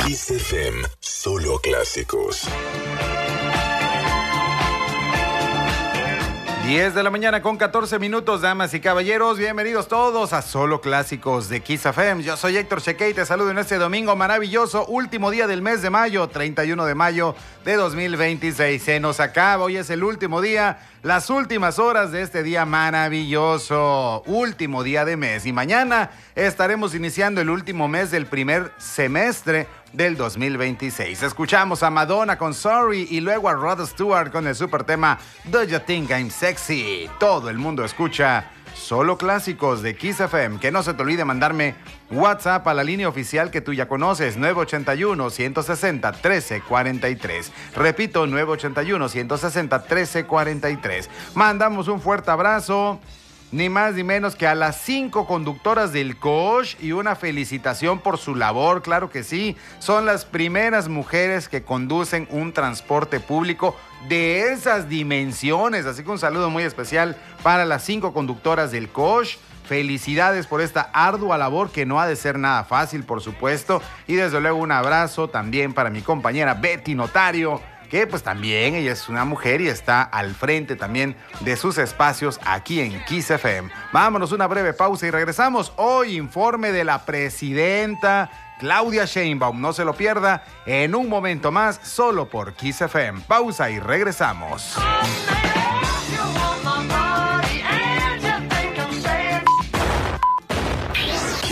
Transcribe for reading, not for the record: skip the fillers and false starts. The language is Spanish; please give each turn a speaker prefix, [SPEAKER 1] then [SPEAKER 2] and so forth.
[SPEAKER 1] Kiss FM, solo clásicos.
[SPEAKER 2] 10 de la mañana con 14 minutos, damas y caballeros. Bienvenidos todos a Solo Clásicos de Kiss FM. Yo soy Héctor Chequey y te saludo en este domingo maravilloso, último día del mes de mayo, 31 de mayo de 2026. Se nos acaba, hoy es el último día, las últimas horas de este día maravilloso, último día de mes. Y mañana estaremos iniciando el último mes del primer semestre del 2026. Escuchamos a Madonna con Sorry y luego a Rod Stewart con el super tema Do You Think I'm Sexy. Todo el mundo escucha Solo Clásicos de Kiss FM. Que no se te olvide mandarme WhatsApp a la línea oficial que tú ya conoces, 981-160-1343. Repito, 981-160-1343. Mandamos un fuerte abrazo, ni más ni menos que a las 5 conductoras del COSH y una felicitación por su labor, claro que sí. Son las primeras mujeres que conducen un transporte público de esas dimensiones, así que un saludo muy especial para las 5 conductoras del COSH. Felicidades por esta ardua labor que no ha de ser nada fácil, por supuesto. Y desde luego un abrazo también para mi compañera Betty Notario, que pues también ella es una mujer y está al frente también de sus espacios aquí en Kiss FM. Vámonos una breve pausa y regresamos. Hoy informe de la presidenta Claudia Sheinbaum. No se lo pierda en un momento más, solo por Kiss FM. Pausa y regresamos.